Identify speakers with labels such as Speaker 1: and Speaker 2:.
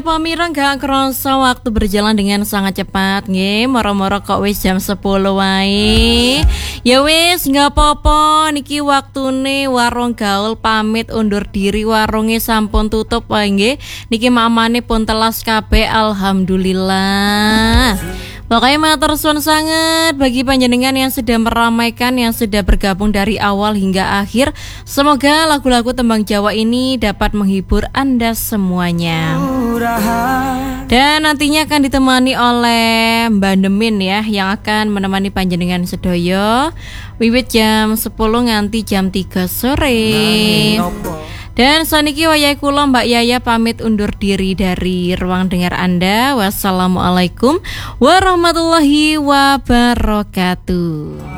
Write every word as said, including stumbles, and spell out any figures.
Speaker 1: Pamirang gak kerasa waktu berjalan dengan sangat cepat nggih, moro-moro kok wis jam sepuluh wae. Ya wis nggak apa-apa, niki waktune warung gaul pamit undur diri, warunge sampun tutup wae nggih. Niki mamane pun telas kabeh, alhamdulillah. Pokoknya matur suwun sangat bagi panjenengan yang sudah meramaikan, yang sudah bergabung dari awal hingga akhir. Semoga lagu-lagu tembang Jawa ini dapat menghibur Anda semuanya. Dan nantinya akan ditemani oleh Mbak Demin ya, yang akan menemani panjenengan sedoyo wiwit jam sepuluh nganti jam tiga sore. Dan saniki wayahe kula Mbak Yaya pamit undur diri dari ruang dengar Anda. Wassalamualaikum warahmatullahi wabarakatuh.